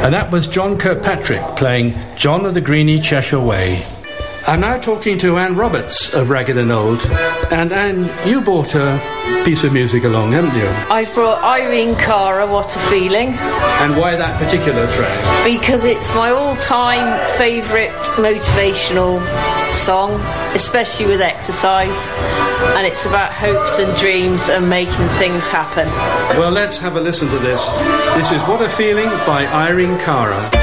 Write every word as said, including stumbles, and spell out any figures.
And that was John Kirkpatrick playing John of the Greeny Cheshire Way. I'm now talking to Anne Roberts of Ragged and Old. And Anne, you brought a piece of music along, haven't you? I've brought Irene Cara, What a Feeling. And why that particular track? Because it's my all-time favourite motivational song, especially with exercise. And it's about hopes and dreams and making things happen. Well, let's have a listen to this. This is What a Feeling by Irene Cara.